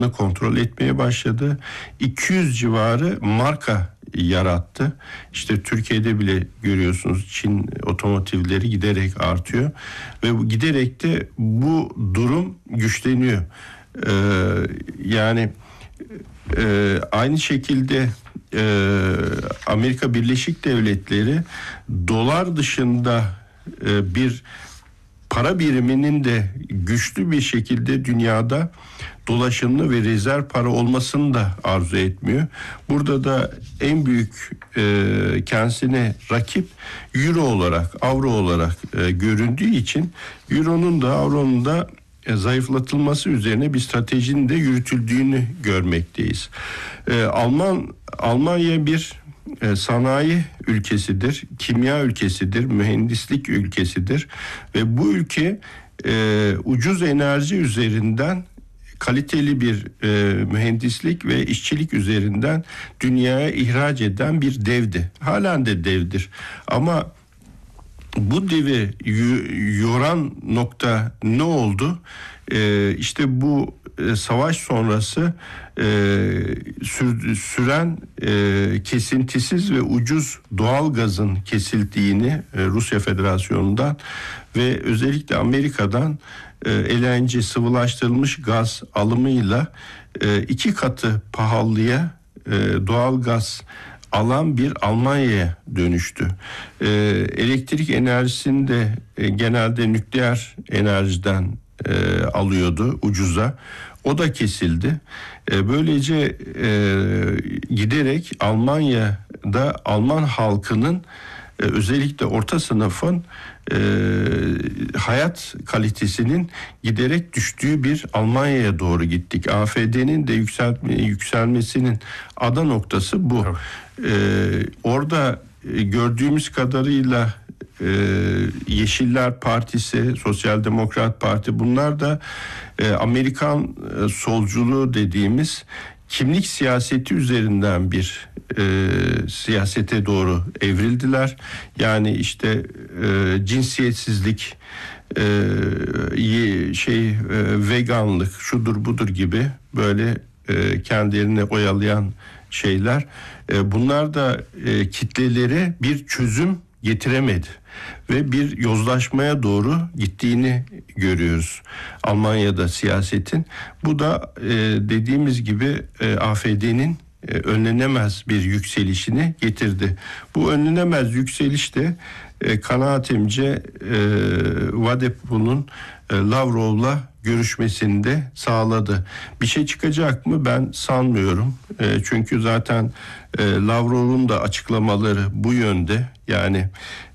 kontrol etmeye başladı. 200 civarı marka yarattı. İşte Türkiye'de bile görüyorsunuz Çin otomotivleri giderek artıyor ve giderek de bu durum güçleniyor. Yani aynı şekilde Amerika Birleşik Devletleri dolar dışında bir para biriminin de güçlü bir şekilde dünyada dolaşımlı ve rezerv para olmasını da arzu etmiyor. Burada da en büyük kendisine rakip euro olarak, avro olarak göründüğü için euronun da avronun da zayıflatılması üzerine bir stratejinin de yürütüldüğünü görmekteyiz. Almanya bir sanayi ülkesidir, kimya ülkesidir, mühendislik ülkesidir ve bu ülke ucuz enerji üzerinden kaliteli bir mühendislik ve işçilik üzerinden dünyaya ihraç eden bir devdi. Halen de devdir. Ama bu devi yoran nokta ne oldu? İşte bu savaş sonrası süren kesintisiz ve ucuz doğal gazın kesildiğini Rusya Federasyonu'ndan ve özellikle Amerika'dan LNG sıvılaştırılmış gaz alımıyla 2 katı pahalıya doğal gaz alan bir Almanya'ya dönüştü. Elektrik enerjisini de genelde nükleer enerjiden alıyordu ucuza. O da kesildi. Böylece giderek Almanya'da Alman halkının özellikle orta sınıfın hayat kalitesinin giderek düştüğü bir Almanya'ya doğru gittik. AfD'nin de yükselmesinin ana noktası bu. Orada gördüğümüz kadarıyla Yeşiller Partisi, Sosyal Demokrat Parti, bunlar da Amerikan solculuğu dediğimiz kimlik siyaseti üzerinden bir siyasete doğru evrildiler. Yani işte cinsiyetsizlik, veganlık, şudur budur gibi böyle kendilerini oyalayan şeyler. Bunlar da kitlelere bir çözüm getiremedi ve bir yozlaşmaya doğru gittiğini görüyoruz Almanya'da siyasetin. Bu da dediğimiz gibi AfD'nin önlenemez bir yükselişini getirdi. Bu önlenemez yükseliş de kanaatimce Vadep'in Lavrov'la görüşmesini de sağladı. Bir şey çıkacak mı? Ben sanmıyorum. Çünkü zaten Lavrov'un da açıklamaları bu yönde. Yani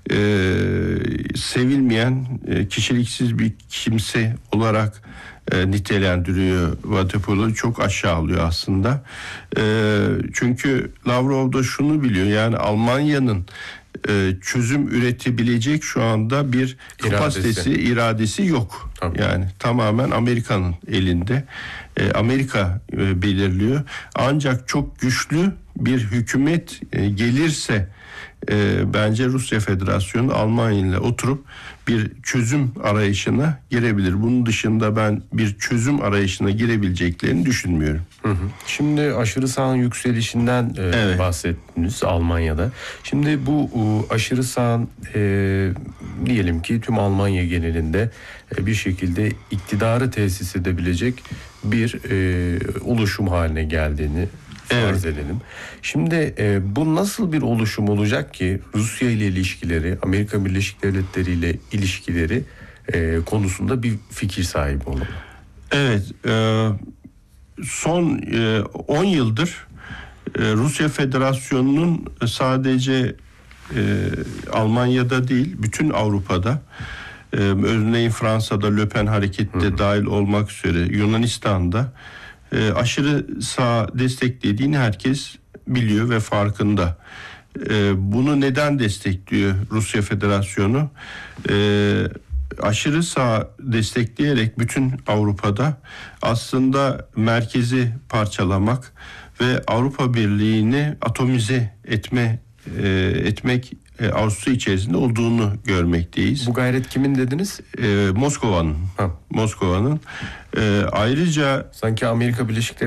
sevilmeyen, kişiliksiz bir kimse olarak nitelendiriyor Vadep'u, çok aşağılıyor aslında. Çünkü Lavrov da şunu biliyor, yani Almanya'nın çözüm üretebilecek şu anda bir kapasitesi, iradesi yok. Tabii. Yani tamamen Amerika'nın elinde. Amerika belirliyor. Ancak çok güçlü bir hükümet gelirse bence Rusya Federasyonu Almanya ile oturup bir çözüm arayışına girebilir. Bunun dışında ben bir çözüm arayışına girebileceklerini düşünmüyorum. Şimdi aşırı sağın yükselişinden bahsettiniz Almanya'da. Şimdi bu aşırı sağın diyelim ki tüm Almanya genelinde bir şekilde iktidarı tesis edebilecek bir oluşum haline geldiğini farz edelim. Şimdi bu nasıl bir oluşum olacak ki Rusya ile ilişkileri, Amerika Birleşik Devletleri ile ilişkileri konusunda bir fikir sahibi olalım? Evet, son 10 yıldır Rusya Federasyonu'nun sadece Almanya'da değil, bütün Avrupa'da, örneğin Fransa'da Le Pen hareketi de dahil olmak üzere, Yunanistan'da aşırı sağ desteklediğini herkes biliyor ve farkında. Bunu neden destekliyor Rusya Federasyonu? Aşırı sağ destekleyerek bütün Avrupa'da aslında merkezi parçalamak ve Avrupa Birliği'ni atomize etmek Avusturya içerisinde olduğunu görmekteyiz. Bu gayret kimin dediniz? Moskova'nın. Moskova'nın. Ayrıca sanki Amerika Birleşik